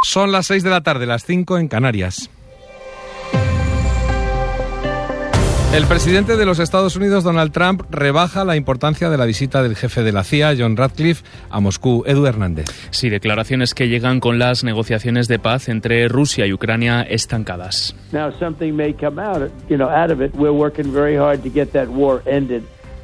Son las 6 de la tarde, las 5 en Canarias. El presidente de los Estados Unidos, Donald Trump, rebaja la importancia de la visita del jefe de la CIA, John Ratcliffe, a Moscú. Edu Hernández. Sí, declaraciones que llegan con las negociaciones de paz entre Rusia y Ucrania estancadas. Now something may come out of it. We're working very hard to get that war ended.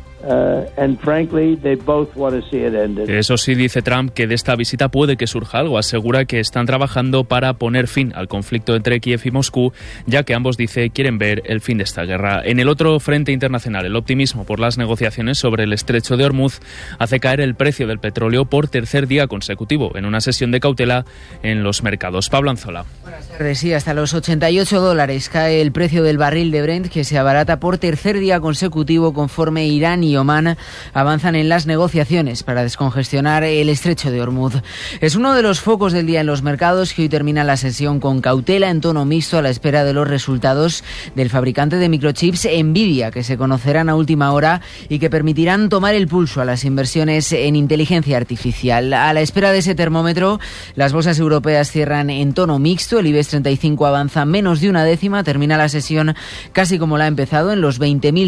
And frankly, they both want to see it ended. Eso sí, dice Trump que de esta visita puede que surja algo. Asegura que están trabajando para poner fin al conflicto entre Kiev y Moscú, ya que ambos, dice, quieren ver el fin de esta guerra. En el otro frente internacional, el optimismo por las negociaciones sobre el estrecho de Hormuz hace caer el precio del petróleo por tercer día consecutivo, en una sesión de cautela en los mercados. Pablo Anzola. Buenas tardes. Sí, hasta los $88 cae el precio del barril de Brent, que se abarata por tercer día consecutivo conforme Irán y Omán avanzan en las negociaciones para descongestionar el estrecho de Hormuz. Es uno de los focos del día en los mercados, que hoy termina la sesión con cautela en tono mixto a la espera de los resultados del fabricante de microchips Nvidia, que se conocerán a última hora y que permitirán tomar el pulso a las inversiones en inteligencia artificial. A la espera de ese termómetro, las bolsas europeas cierran en tono mixto. El IBEX 35 avanza menos de una décima, termina la sesión casi como la ha empezado, en los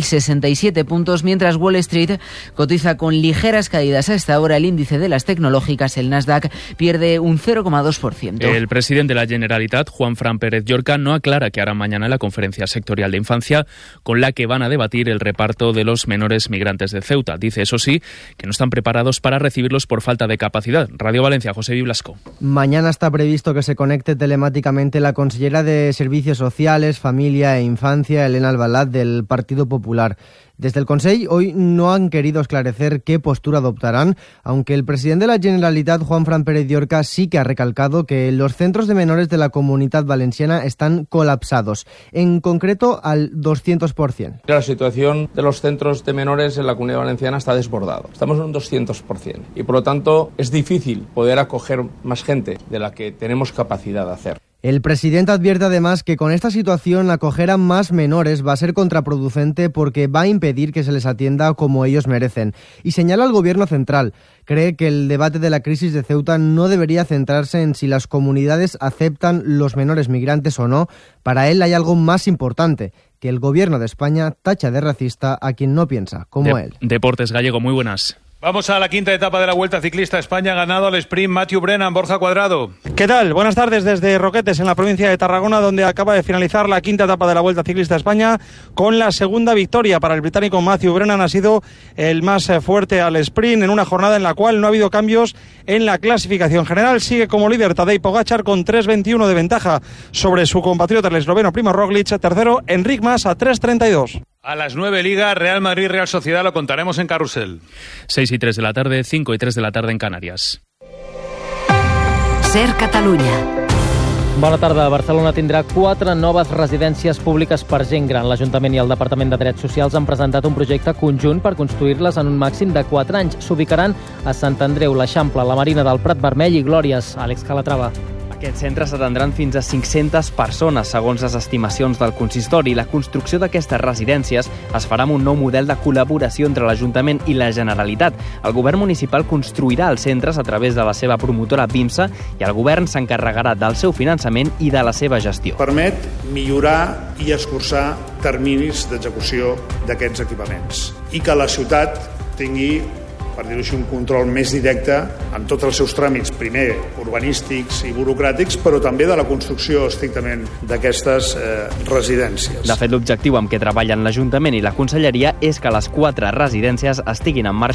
20.067 puntos, mientras Wall Street cotiza con ligeras caídas. A esta hora el índice de las tecnológicas, el Nasdaq, pierde un 0,2%. El presidente de la Generalitat, Juanfran Pérez Llorca, no aclara qué harán mañana en la conferencia sectorial de infancia, con la que van a debatir el reparto de los menores migrantes de Ceuta. Dice, eso sí, que no están preparados para recibirlos por falta de capacidad. Radio Valencia, José Blasco. Mañana está previsto que se conecte telemáticamente la consellera de Servicios Sociales, Familia e Infancia, Elena Albalat, del Partido Popular. Desde el Consell hoy no han querido esclarecer qué postura adoptarán, aunque el presidente de la Generalitat, Juanfran Pérez Llorca, sí que ha recalcado que los centros de menores de la Comunitat Valenciana están colapsados, en concreto al 200%. La situación de los centros de menores en la Comunidad Valenciana está desbordada. Estamos en un 200% y por lo tanto es difícil poder acoger más gente de la que tenemos capacidad de hacer. El presidente advierte además que con esta situación acoger a más menores va a ser contraproducente porque va a impedir que se les atienda como ellos merecen. Y señala al gobierno central. Cree que el debate de la crisis de Ceuta no debería centrarse en si las comunidades aceptan los menores migrantes o no. Para él hay algo más importante, que el gobierno de España tacha de racista a quien no piensa como él. Deportes Gallego, muy buenas. Vamos a la quinta etapa de la Vuelta Ciclista España. Ha ganado al sprint Matthew Brennan. Borja Cuadrado. ¿Qué tal? Buenas tardes desde Roquetes, en la provincia de Tarragona, donde acaba de finalizar la quinta etapa de la Vuelta Ciclista España con la segunda victoria para el británico Matthew Brennan. Ha sido el más fuerte al sprint en una jornada en la cual no ha habido cambios en la clasificación general. Sigue como líder Tadej Pogačar con 3.21 de ventaja sobre su compatriota el esloveno Primož Roglič. Tercero, Enric Mas a 3.32. A las 9 Liga, Real Madrid, Real Sociedad, lo contaremos en Carrusel. 6:03 de la tarde, 5:03 de la tarde en Canàries. Ser Catalunya. Bona tarda. Barcelona tindrà 4 noves residències públiques per gent gran. L'Ajuntament i el Departament de Drets Socials han presentat un projecte conjunt per construir-les en un màxim de 4 anys. S'ubicaran a Sant Andreu, l'Eixample, la Marina del Prat Vermell i Glòries. Àlex Calatrava. Aquests centres atendran fins a 500 persones, segons les estimacions del consistori. La construcció d'aquestes residències es farà amb un nou model de col·laboració entre l'Ajuntament i la Generalitat. El govern municipal construirà els centres a través de la seva promotora BIMSA i el govern s'encarregarà del seu finançament i de la seva gestió. Permet millorar i escurçar terminis d'execució d'aquests equipaments i que la ciutat tingui, per dir-ho així, un control més directe en tots els seus tràmits, primer urbanístics i burocràtics, però també de la construcció estrictament d'aquestes residències. De fet, l'objectiu amb què treballen l'Ajuntament i la Conselleria és que les 4 residències estiguin en marxa